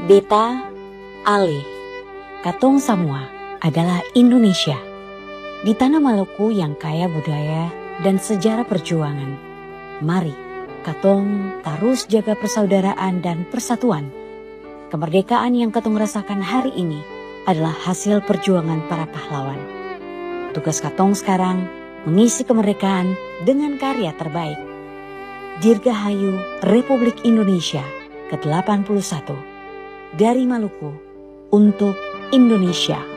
Beta, Ale, katong semua adalah Indonesia. Di tanah Maluku yang kaya budaya dan sejarah perjuangan. Mari, katong terus jaga persaudaraan dan persatuan. Kemerdekaan yang katong rasakan hari ini adalah hasil perjuangan para pahlawan. Tugas katong sekarang mengisi kemerdekaan dengan karya terbaik. Dirgahayu Republik Indonesia ke-81. Dari Maluku untuk Indonesia.